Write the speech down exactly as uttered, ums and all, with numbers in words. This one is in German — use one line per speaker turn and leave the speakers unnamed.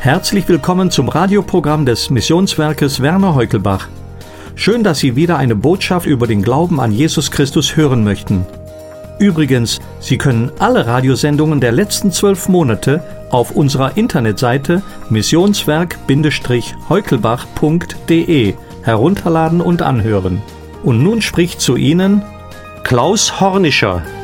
Herzlich willkommen zum Radioprogramm des Missionswerkes Werner Heukelbach. Schön, dass Sie wieder eine Botschaft über den Glauben an Jesus Christus hören möchten. Übrigens, Sie können alle Radiosendungen der letzten zwölf Monate auf unserer Internetseite missionswerk heukelbach punkt de herunterladen und anhören. Und nun spricht zu Ihnen Klaus Hornischer.